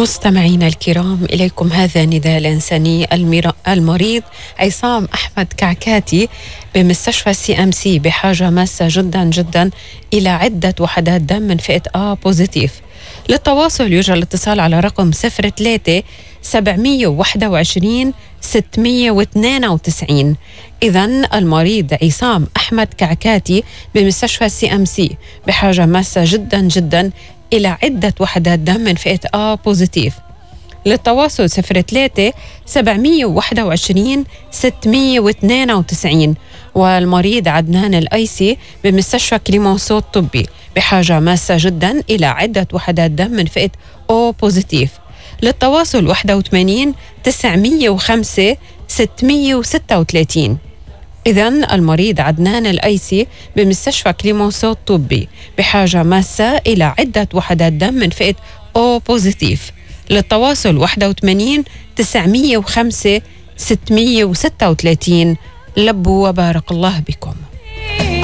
مستمعينا الكرام، إليكم هذا نداء الإنساني. المريض عصام أحمد كعكاتي بمستشفى CMC بحاجة ماسة جدا جدا إلى عدة وحدات دم من فئة A بوزيتيف. للتواصل يرجى الاتصال على رقم 03 721 692. إذن المريض عصام أحمد كعكاتي بمستشفى CMC بحاجة ماسة جدا جدا إلى عدة وحدات دم من فئة A بوزيتيف. للتواصل 03 721 692. والمريض عدنان الأيسي بمستشفى كليمونسو الطبي بحاجة ماسة جدا إلى عدة وحدات دم من فئة O بوزيتيف. للتواصل 81 905 636. إذن المريض عدنان الأيسي بمستشفى كليمونسو الطبي بحاجة ماسة إلى عدة وحدات دم من فئة O بوزيتيف. للتواصل 81 905 636. لبوا وبارك الله بكم.